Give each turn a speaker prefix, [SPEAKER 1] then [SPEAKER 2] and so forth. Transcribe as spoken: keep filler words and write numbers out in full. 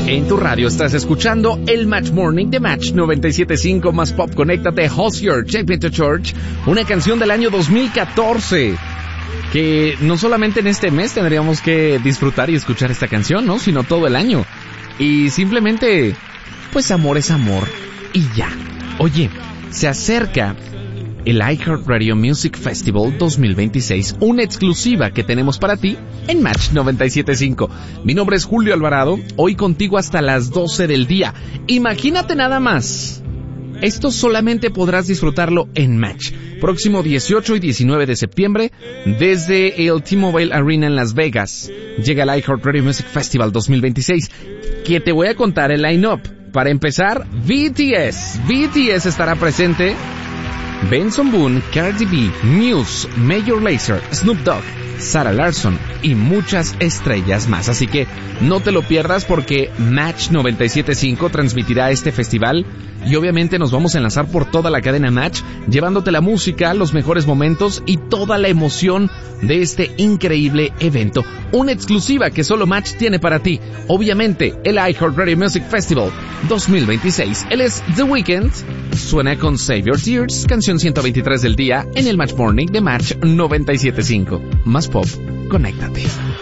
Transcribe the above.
[SPEAKER 1] En tu radio estás escuchando el Match Morning de Match noventa y siete punto cinco más pop. Conéctate, Hozier, Take Me to Church, una canción del año dos mil catorce. Que no solamente en este mes tendríamos que disfrutar y escuchar esta canción, ¿no? Sino todo el año. Y simplemente, pues amor es amor y ya. Oye, se acerca el iHeartRadio Music Festival dos mil veintiséis, una exclusiva que tenemos para ti en Match noventa y siete punto cinco. Mi nombre es Julio Alvarado, hoy contigo hasta las doce del día. Imagínate nada más. Esto solamente podrás disfrutarlo en Match. Próximo dieciocho y diecinueve de septiembre, desde el T-Mobile Arena en Las Vegas, llega el iHeartRadio Music Festival dos mil veintiséis, que te voy a contar el line-up. Para empezar, B T S. B T S estará presente. Benson Boone, Cardi B, Muse, Major Lazer, Snoop Dogg, Sarah Larsson y muchas estrellas más. Así que no te lo pierdas porque Match noventa y siete punto cinco transmitirá este festival y obviamente nos vamos a enlazar por toda la cadena Match, llevándote la música, los mejores momentos y toda la emoción de este increíble evento. Una exclusiva que solo Match tiene para ti. Obviamente, el iHeartRadio Music Festival dos mil veintiséis. Él es The Weeknd. Suena con Save Your Tears, canción ciento veintitrés del día en el Match Morning de Match noventa y siete punto cinco. Más pop, conéctate.